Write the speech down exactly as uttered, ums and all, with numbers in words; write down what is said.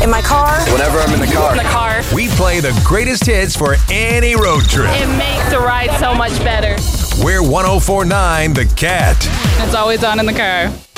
In my car. Whenever I'm in the car. In the car. We play the greatest hits for any road trip. It makes the ride so much better. We're one oh four point nine The Cat. It's always on in the car.